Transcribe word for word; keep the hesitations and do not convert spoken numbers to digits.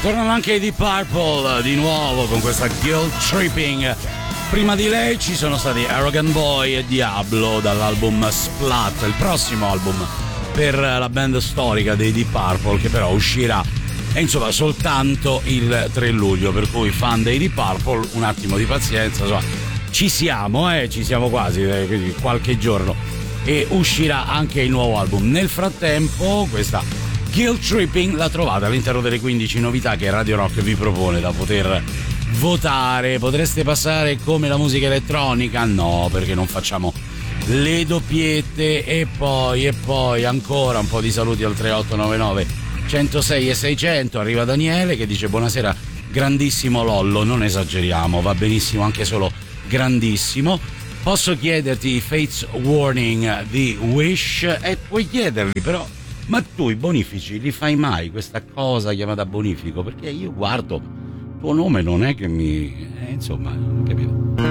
tornano anche i Deep Purple di nuovo con questa Guilt Tripping. Prima di lei ci sono stati Arrogant Boy e Diablo dall'album Splat, il prossimo album per la band storica dei Deep Purple, che però uscirà e insomma soltanto il tre luglio, per cui fan dei Deep Purple un attimo di pazienza, insomma ci siamo, eh, ci siamo quasi, eh, qualche giorno e uscirà anche il nuovo album. Nel frattempo questa Guilt Tripping la trovate all'interno delle quindici novità che Radio Rock vi propone da poter votare. Potreste passare come la musica elettronica? No, perché non facciamo le doppiette. E poi e poi ancora un po' di saluti al tre otto nove nove centosei e seicento. Arriva Daniele che dice: buonasera grandissimo Lollo, non esageriamo, va benissimo anche solo grandissimo. Posso chiederti Fates Warning di Wish? E puoi chiederli, però ma tu i bonifici li fai mai, questa cosa chiamata bonifico? Perché io guardo tuo nome, non è che mi... Eh, insomma, non capito.